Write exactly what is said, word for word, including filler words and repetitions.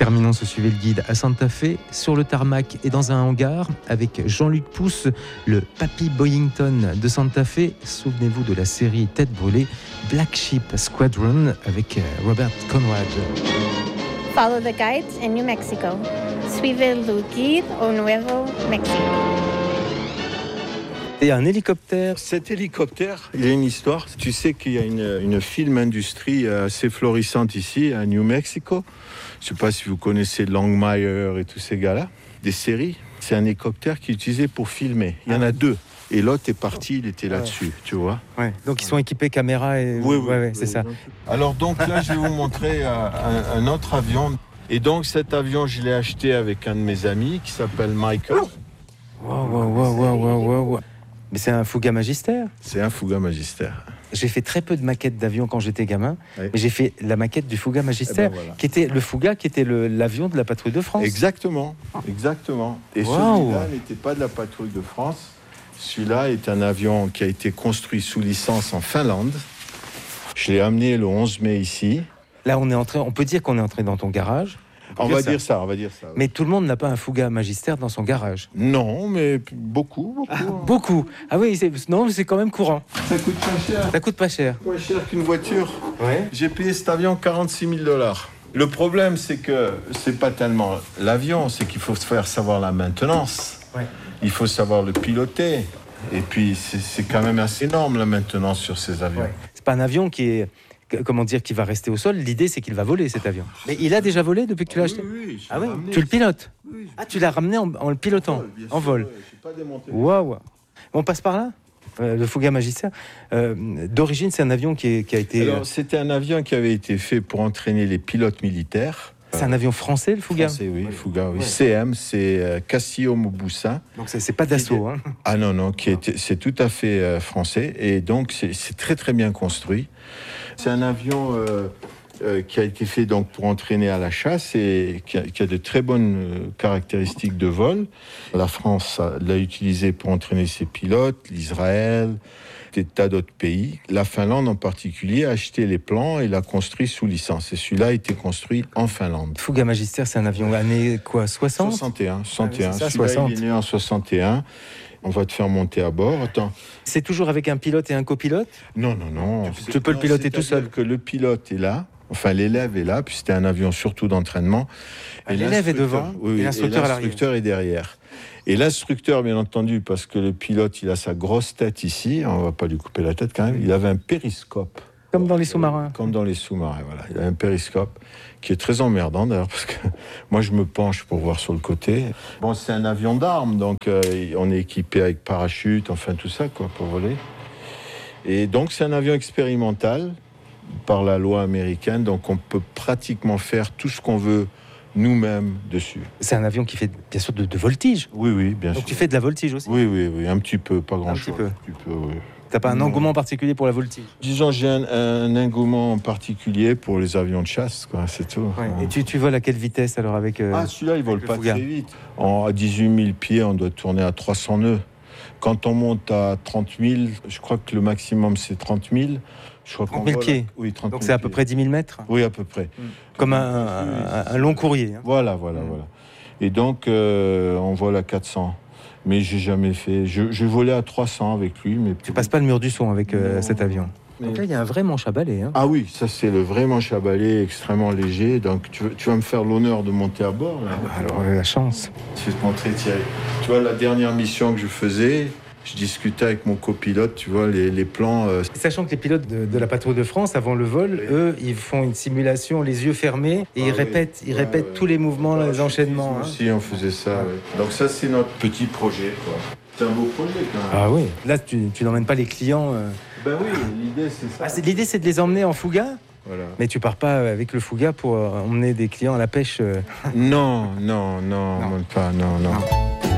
Terminons ce Suivez le guide à Santa Fe, sur le tarmac et dans un hangar, avec Jean-Luc Pousse, le Papy Boyington de Santa Fe. Souvenez-vous de la série Tête brûlée, Black Sheep Squadron, avec Robert Conrad. Follow the guides in New Mexico. Suivez le guide au Nuevo Mexico. Et un hélicoptère. Cet hélicoptère, il y a une histoire. Tu sais qu'il y a une, une film industrie assez florissante ici, à New Mexico. Je ne sais pas si vous connaissez Longmire et tous ces gars-là. Des séries. C'est un hélicoptère qui est utilisé pour filmer. Il y en a deux. Et l'autre est parti, il était là-dessus, tu vois. Ouais. Donc ils sont équipés caméra et... Oui, oui, ouais, ouais, oui, c'est oui. ça. Alors donc là, je vais vous montrer un, un, un autre avion. Et donc cet avion, je l'ai acheté avec un de mes amis qui s'appelle Michael. Waouh, waouh, waouh, waouh, waouh, waouh. Mais c'est un Fouga Magister. C'est un Fouga Magister. J'ai fait très peu de maquettes d'avions quand j'étais gamin, oui. mais j'ai fait la maquette du Fouga Magister, eh ben voilà. qui était le Fouga, qui était le, l'avion de la patrouille de France. Exactement, exactement. Et wow. Celui-là n'était pas de la patrouille de France. Celui-là est un avion qui a été construit sous licence en Finlande. Je l'ai amené le onze mai ici. Là, on est entré. On peut dire qu'on est entré dans ton garage. On, on va ça. dire ça, on va dire ça. Mais tout le monde n'a pas un Fouga Magister dans son garage. Non, mais beaucoup, beaucoup. Ah, beaucoup. Ah oui, c'est... non, c'est quand même courant. Ça coûte pas cher. Ça coûte pas cher. Moins cher qu'une voiture. Ouais. J'ai payé cet avion quarante-six mille dollars. Le problème, c'est que c'est pas tellement l'avion, c'est qu'il faut faire savoir la maintenance. Ouais. Il faut savoir le piloter. Et puis, c'est, c'est quand même assez énorme la maintenance sur ces avions. Ouais. C'est pas un avion qui est, comment dire, qui va rester au sol. L'idée, c'est qu'il va voler cet avion. Mais il a déjà volé depuis que tu l'as acheté ? Oui, oui. Ah oui. Ramené. Tu le pilotes ? Oui, ah, tu l'as ramené en, en le pilotant, en, en vol. Ouais, j'ai pas démonté. Waouh. On passe par là ? Euh, le Fouga Magister. Euh, d'origine, c'est un avion qui, est, qui a été. Alors, c'était un avion qui avait été fait pour entraîner les pilotes militaires. C'est un avion français, le Fouga. Français, oui, Fouga, oui. Ouais. C M, c'est euh, Cassio Mobussa. Donc c'est, c'est pas Dassault, hein. Ah non, non, qui est, c'est tout à fait euh, français. Et donc, c'est, c'est très, très bien construit. C'est un avion euh, euh, qui a été fait donc, pour entraîner à la chasse et qui a, qui a de très bonnes euh, caractéristiques de vol. La France a, l'a utilisé pour entraîner ses pilotes, l'Israël, des tas d'autres pays. La Finlande en particulier a acheté les plans et l'a construit sous licence. Et celui-là a été construit en Finlande. Fouga Magister, c'est un avion année quoi, soixante soixante et un. soixante et un. Ah, ça, celui-là, soixante. il est né en soixante et un. On va te faire monter à bord. Attends. C'est toujours avec un pilote et un copilote ? Non, non, non. Tu, tu peux le piloter tout seul. Que le pilote est là. Enfin, l'élève est là, puis c'était un avion surtout d'entraînement. Et l'élève est devant, oui, et l'instructeur, et l'instructeur est derrière. Et l'instructeur, bien entendu, parce que le pilote, il a sa grosse tête ici, on ne va pas lui couper la tête quand même, il avait un périscope. Comme dans les sous-marins. Comme dans les sous-marins, voilà. Il a un périscope qui est très emmerdant d'ailleurs, parce que moi je me penche pour voir sur le côté. Bon, c'est un avion d'armes, donc euh, on est équipé avec parachute, enfin tout ça, quoi, pour voler. Et donc c'est un avion expérimental par la loi américaine, donc on peut pratiquement faire tout ce qu'on veut nous-mêmes dessus. C'est un avion qui fait bien sûr de, de voltige. Oui, oui, bien donc sûr. tu fais de la voltige aussi. Oui, oui, oui, un petit peu, pas grand-chose. Un petit peu. Un petit peu, oui. T'as pas un non. engouement particulier pour la voltige ? Disons, j'ai un, un engouement particulier pour les avions de chasse, quoi, c'est tout. Ouais. Et tu, tu voles à quelle vitesse alors avec euh, Ah, celui-là, il vole pas Fouga. très vite. En, à dix-huit mille pieds, on doit tourner à trois cents nœuds. Quand on monte à trente mille, je crois que le maximum, c'est trente mille. Je crois trente mille pieds. À... Oui, trente mille. Donc c'est à peu près dix mille mètres. Oui, à peu près. Mmh. Comme un, un, un long courrier. Hein. Voilà, voilà, mmh. voilà. Et donc, euh, on vole à quatre cents. Mais j'ai jamais fait. Je, je volais à trois cents avec lui. Mais tu passes pas le mur du son avec euh, cet avion. Mais... Donc là, il y a un vrai manche à balai. Hein. Ah oui, ça c'est le vrai manche à balai extrêmement léger. Donc tu, tu vas me faire l'honneur de monter à bord. Là. Alors, la chance. Je vais te montrer, Thierry. Tu vois, la dernière mission que je faisais, je discutais avec mon copilote, tu vois, les, les plans... Euh... Sachant que les pilotes de, de la patrouille de France, avant le vol, oui. eux, ils font une simulation les yeux fermés et ah, ils répètent, oui. ils répètent ouais, tous les mouvements, ouais, les enchaînements. Hein. Aussi, on faisait ça. Ouais. Ouais. Donc ça, c'est notre petit projet, quoi. C'est un beau projet, quand même. Ah oui. Là, tu, tu n'emmènes pas les clients... Euh... Ben oui, l'idée, c'est ça. Ah, c'est, l'idée, c'est de les emmener en Fouga. Voilà. Mais tu pars pas avec le Fouga pour euh, emmener des clients à la pêche. Euh... Non, non, non, non, pas, non, non. non.